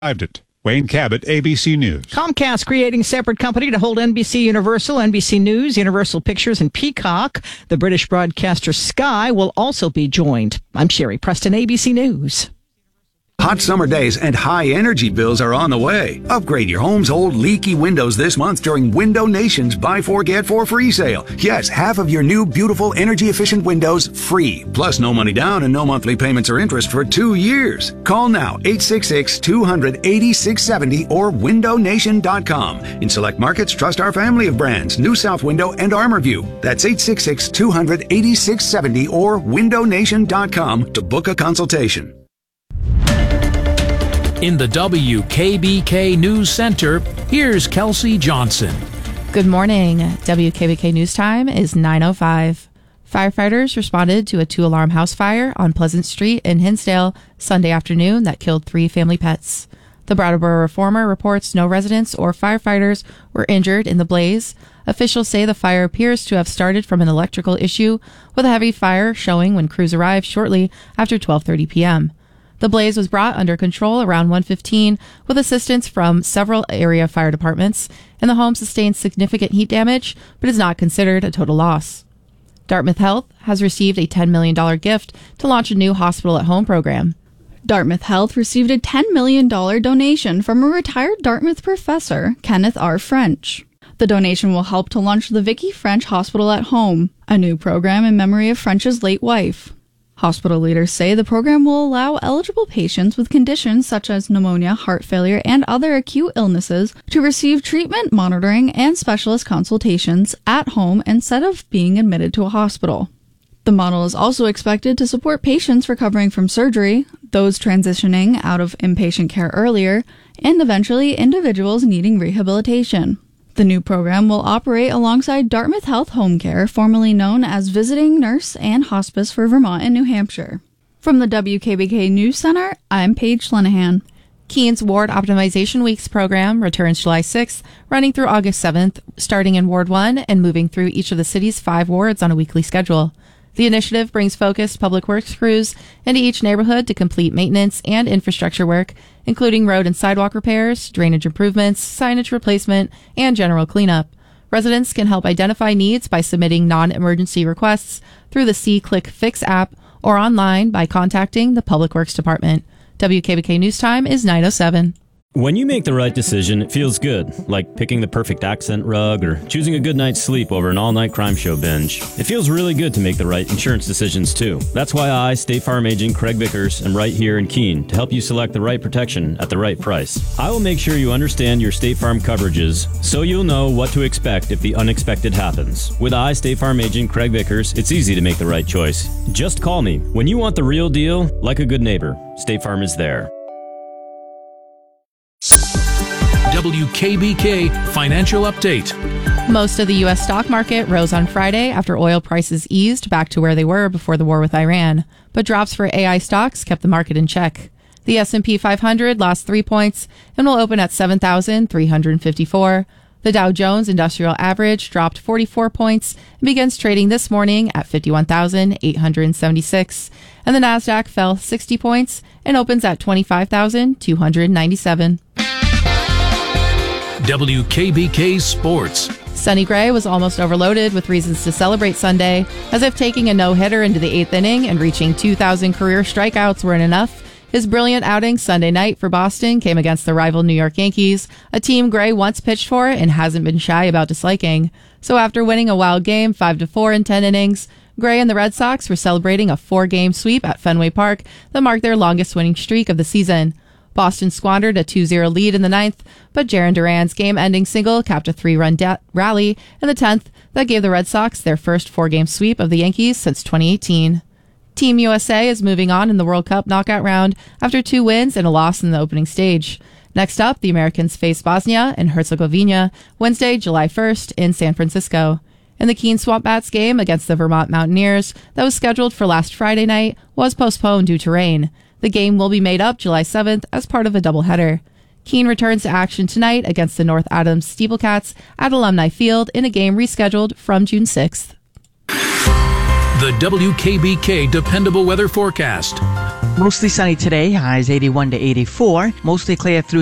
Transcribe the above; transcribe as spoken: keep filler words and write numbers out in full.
It. Wayne Cabot, A B C News. Comcast creating a separate company to hold N B C Universal, N B C News, Universal Pictures, and Peacock. The British broadcaster Sky will also be joined. I'm Sherry Preston, A B C News. Hot summer days and high energy bills are on the way. Upgrade your home's old leaky windows this month during Window Nation's Buy Four Get Four free sale. Yes, half of your new beautiful energy efficient windows free. Plus no money down and no monthly payments or interest for two years. Call now eight six six, two hundred, eighty-six seventy or window nation dot com. In select markets, trust our family of brands, New South Window and ArmorView. That's eight six six, two hundred, eighty-six seventy or window nation dot com to book a consultation. In the W K B K News Center, here's Kelsey Johnson. Good morning. W K B K News Time is nine oh five. Firefighters responded to a two-alarm house fire on Pleasant Street in Hinsdale Sunday afternoon that killed three family pets. The Brattleboro Reformer reports no residents or firefighters were injured in the blaze. Officials say the fire appears to have started from an electrical issue, with a heavy fire showing when crews arrived shortly after twelve thirty p.m. The blaze was brought under control around one fifteen with assistance from several area fire departments, and the home sustained significant heat damage, but is not considered a total loss. Dartmouth Health has received a ten million dollars gift to launch a new hospital-at-home program. Dartmouth Health received a ten million dollars donation from a retired Dartmouth professor, Kenneth R. French. The donation will help to launch the Vicky French Hospital at Home, a new program in memory of French's late wife. Hospital leaders say the program will allow eligible patients with conditions such as pneumonia, heart failure, and other acute illnesses to receive treatment, monitoring, and specialist consultations at home instead of being admitted to a hospital. The model is also expected to support patients recovering from surgery, those transitioning out of inpatient care earlier, and eventually individuals needing rehabilitation. The new program will operate alongside Dartmouth Health Home Care, formerly known as Visiting Nurse and Hospice for Vermont and New Hampshire. From the W K B K News Center, I'm Paige Lenahan. Keane's Ward Optimization Weeks program returns July sixth, running through August seventh, starting in Ward one and moving through each of the city's five wards on a weekly schedule. The initiative brings focused public works crews into each neighborhood to complete maintenance and infrastructure work, including road and sidewalk repairs, drainage improvements, signage replacement, and general cleanup. Residents can help identify needs by submitting non-emergency requests through the C-Click Fix app or online by contacting the Public Works Department. W K B K News Time is nine oh seven. When you make the right decision, it feels good, like picking the perfect accent rug or choosing a good night's sleep over an all-night crime show binge. It feels really good to make the right insurance decisions, too. That's why I, State Farm Agent Craig Vickers, am right here in Keene to help you select the right protection at the right price. I will make sure you understand your State Farm coverages so you'll know what to expect if the unexpected happens. With I, State Farm Agent Craig Vickers, it's easy to make the right choice. Just call me. When you want the real deal, like a good neighbor, State Farm is there. W K B K Financial Update. Most of the U S stock market rose on Friday after oil prices eased back to where they were before the war with Iran, but drops for A I stocks kept the market in check. The S and P five hundred lost three points and will open at seven thousand three hundred fifty-four. The Dow Jones Industrial Average dropped forty-four points and begins trading this morning at fifty-one thousand eight hundred seventy-six, and the Nasdaq fell sixty points and opens at twenty-five thousand two hundred ninety-seven. W K B K Sports. Sonny Gray was almost overloaded with reasons to celebrate Sunday, as if taking a no-hitter into the eighth inning and reaching two thousand career strikeouts weren't enough. His brilliant outing Sunday night for Boston came against the rival New York Yankees, a team Gray once pitched for and hasn't been shy about disliking. So after winning a wild game five to four in ten innings, Gray and the Red Sox were celebrating a four-game sweep at Fenway Park that marked their longest winning streak of the season. Boston squandered a two zero lead in the ninth, but Jarren Duran's game-ending single capped a three-run da- rally in the tenth that gave the Red Sox their first four-game sweep of the Yankees since twenty eighteen. Team U S A is moving on in the World Cup knockout round after two wins and a loss in the opening stage. Next up, the Americans face Bosnia and Herzegovina Wednesday, July first in San Francisco. And the Keene Swamp Bats game against the Vermont Mountaineers that was scheduled for last Friday night was postponed due to rain. The game will be made up July seventh as part of a doubleheader. Keene returns to action tonight against the North Adams Steeplecats at Alumni Field in a game rescheduled from June sixth. The W K B K Dependable Weather Forecast. Mostly sunny today, highs eighty-one to eighty-four. Mostly clear through